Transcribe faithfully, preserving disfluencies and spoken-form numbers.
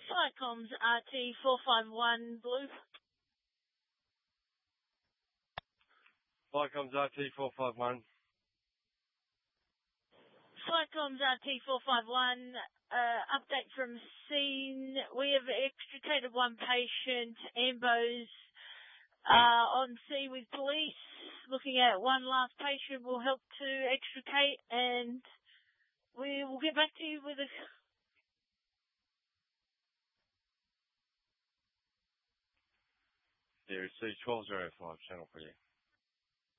Flightcoms R T four five one Blue. Flightcoms R T four five one. Flightcoms R T four five one, uh, update from scene. We have extricated one patient, Ambos, uh, on scene with police. Looking at one last patient will help to extricate, and we will get back to you with a... There is C twelve oh five channel for you.